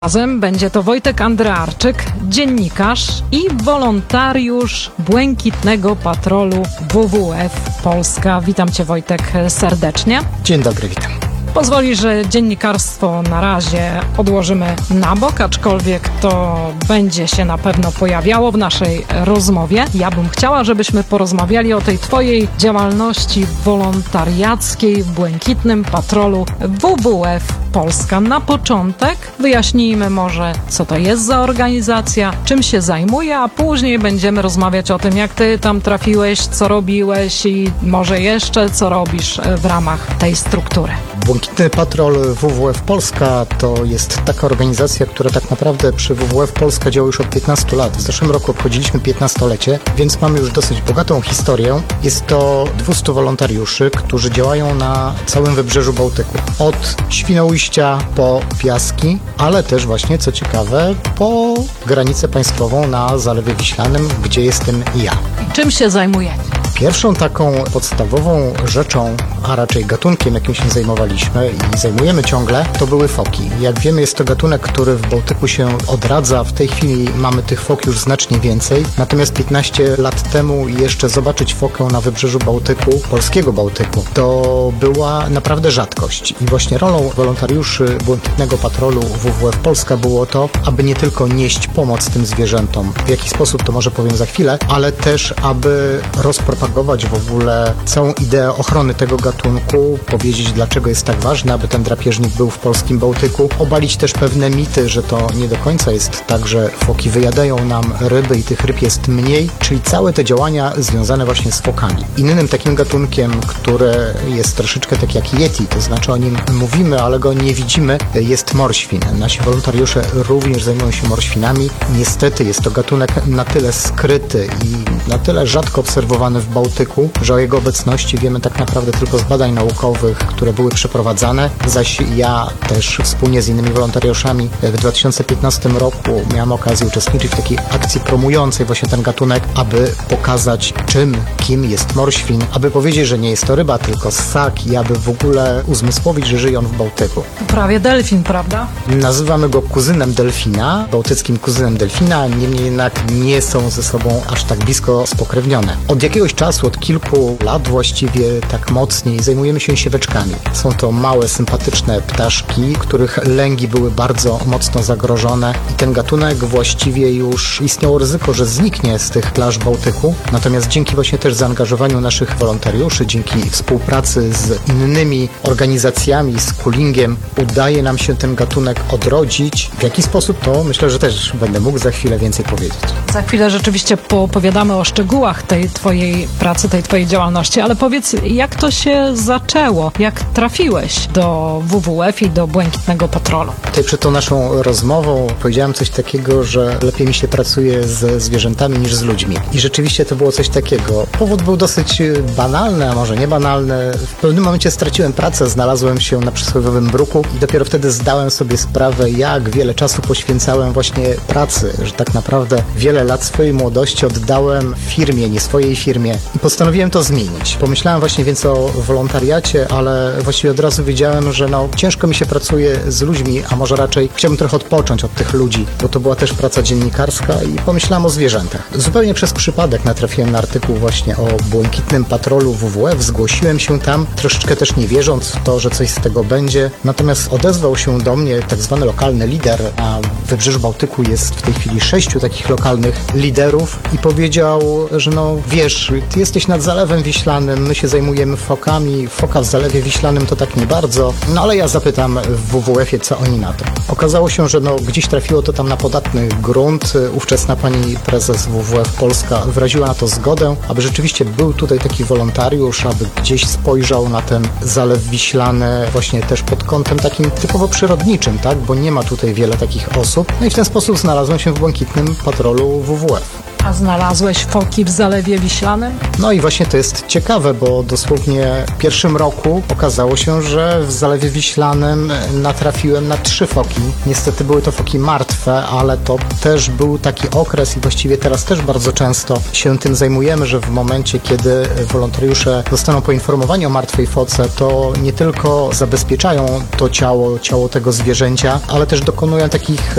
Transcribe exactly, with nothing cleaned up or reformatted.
Razem będzie to Wojtek Andrearczyk, dziennikarz i wolontariusz Błękitnego Patrolu W W F Polska. Witam Cię, Wojtek, serdecznie. Dzień dobry, witam. Pozwoli, że dziennikarstwo na razie odłożymy na bok, aczkolwiek to będzie się na pewno pojawiało w naszej rozmowie. Ja bym chciała, żebyśmy porozmawiali o tej Twojej działalności wolontariackiej w Błękitnym Patrolu W W F Polska. Na początek wyjaśnijmy może, co to jest za organizacja, czym się zajmuje, a później będziemy rozmawiać o tym, jak Ty tam trafiłeś, co robiłeś i może jeszcze co robisz w ramach tej struktury. Błękitny Patrol W W F Polska to jest taka organizacja, która tak naprawdę przy W W F Polska działa już od piętnastu lat. W zeszłym roku obchodziliśmy piętnastolecie, więc mamy już dosyć bogatą historię. Jest to dwustu wolontariuszy, którzy działają na całym wybrzeżu Bałtyku. Od Świnoujścia po Piaski, ale też właśnie, co ciekawe, po granicę państwową na Zalewie Wiślanym, gdzie jestem ja. I czym się zajmujecie? Pierwszą taką podstawową rzeczą, a raczej gatunkiem, jakim się zajmowaliśmy i zajmujemy ciągle, to były foki. Jak wiemy, jest to gatunek, który w Bałtyku się odradza. W tej chwili mamy tych fok już znacznie więcej. Natomiast piętnaście lat temu jeszcze zobaczyć fokę na wybrzeżu Bałtyku, polskiego Bałtyku, to była naprawdę rzadkość. I właśnie rolą wolontariuszy Błękitnego Patrolu W W F Polska było to, aby nie tylko nieść pomoc tym zwierzętom, w jaki sposób to może powiem za chwilę, ale też, aby rozpropagować w ogóle całą ideę ochrony tego gatunku, powiedzieć, dlaczego jest tak ważne, aby ten drapieżnik był w polskim Bałtyku, obalić też pewne mity, że to nie do końca jest tak, że foki wyjadają nam ryby i tych ryb jest mniej, czyli całe te działania związane właśnie z fokami. Innym takim gatunkiem, który jest troszeczkę tak jak Yeti, to znaczy o nim mówimy, ale go nie widzimy, jest morświn. Nasi wolontariusze również zajmują się morświnami. Niestety jest to gatunek na tyle skryty i na tyle rzadko obserwowany w Bałtyku, że o jego obecności wiemy tak naprawdę tylko z badań naukowych, które były przeprowadzane. Zaś ja też wspólnie z innymi wolontariuszami w dwa tysiące piętnastym roku miałem okazję uczestniczyć w takiej akcji promującej właśnie ten gatunek, aby pokazać, czym, kim jest morświn, aby powiedzieć, że nie jest to ryba, tylko ssak i aby w ogóle uzmysłowić, że żyje on w Bałtyku. Prawie delfin, prawda? Nazywamy go kuzynem delfina, bałtyckim kuzynem delfina, niemniej jednak nie są ze sobą aż tak blisko spokrewnione. Od jakiegoś czasu, od kilku lat właściwie tak mocniej zajmujemy się sieweczkami. Są to małe, sympatyczne ptaszki, których lęgi były bardzo mocno zagrożone i ten gatunek właściwie już istniało ryzyko, że zniknie z tych plaż Bałtyku. Natomiast dzięki właśnie też zaangażowaniu naszych wolontariuszy, dzięki współpracy z innymi organizacjami, z Kulingiem, udaje nam się ten gatunek odrodzić. W jaki sposób, to myślę, że też będę mógł za chwilę więcej powiedzieć. Za chwilę rzeczywiście poopowiadamy o szczegółach tej Twojej pracy, tej Twojej działalności, ale powiedz, jak to się zaczęło? Jak trafiłeś do W W F i do Błękitnego Patrolu? Tutaj przed tą naszą rozmową powiedziałem coś takiego, że lepiej mi się pracuje z zwierzętami niż z ludźmi. I rzeczywiście to było coś takiego. Powód był dosyć banalny, a może nie banalny. W pewnym momencie straciłem pracę, znalazłem się na przysłowiowym bruku i dopiero wtedy zdałem sobie sprawę, jak wiele czasu poświęcałem właśnie pracy, że tak naprawdę wiele lat swojej młodości oddałem firmie, nie swojej firmie i postanowiłem to zmienić. Pomyślałem właśnie więc o wolontariacie, ale właściwie od razu wiedziałem, że no ciężko mi się pracuje z ludźmi, a może raczej chciałbym trochę odpocząć od tych ludzi, bo to była też praca dziennikarska i pomyślałem o zwierzętach. Zupełnie przez przypadek natrafiłem na artykuł właśnie o Błękitnym Patrolu W W F, zgłosiłem się tam, troszeczkę też nie wierząc w to, że coś z tego będzie, natomiast odezwał się do mnie tak zwany lokalny lider, a w Wybrzeżu Bałtyku jest w tej chwili sześciu takich lokalnych liderów i powiedział, że no wiesz, ty jesteś nad Zalewem Wiślanym, my się zajmujemy fokami, foka w Zalewie Wiślanym to tak nie bardzo, no ale ja zapytam w W W F-ie, co oni na to. Okazało się, że no gdzieś trafiło to tam na podatny grunt, ówczesna pani prezes W W F Polska wyraziła na to zgodę, aby rzeczywiście był tutaj taki wolontariusz, aby gdzieś spojrzał na ten Zalew Wiślany właśnie też pod kątem takim typowo przyrodniczym, tak, bo nie ma tutaj wiele takich osób, no i w ten sposób znalazłem się w Błękitnym Patrolu W W F. A znalazłeś foki w Zalewie Wiślanym? No i właśnie to jest ciekawe, bo dosłownie w pierwszym roku okazało się, że w Zalewie Wiślanym natrafiłem na trzy foki. Niestety były to foki martwe, ale to też był taki okres i właściwie teraz też bardzo często się tym zajmujemy, że w momencie, kiedy wolontariusze zostaną poinformowani o martwej foce, to nie tylko zabezpieczają to ciało, ciało tego zwierzęcia, ale też dokonują takich